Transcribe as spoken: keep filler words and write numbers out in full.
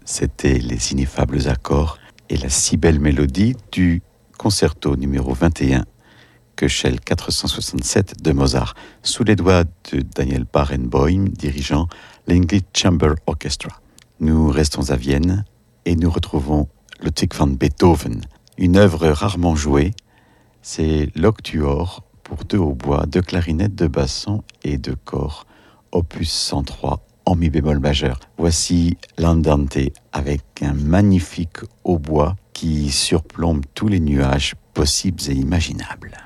C'était les ineffables accords et la si belle mélodie du concerto numéro vingt et un, Köchel quatre cent soixante-sept de Mozart, sous les doigts de Daniel Barenboim, dirigeant l'English Chamber Orchestra. Nous restons à Vienne et nous retrouvons Ludwig van Beethoven, une œuvre rarement jouée. C'est l'Octuor pour deux hautbois, deux clarinettes, deux bassons et deux corps, opus cent trois en mi bémol majeur. Voici l'Andante avec un magnifique hautbois qui surplombe tous les nuages possibles et imaginables.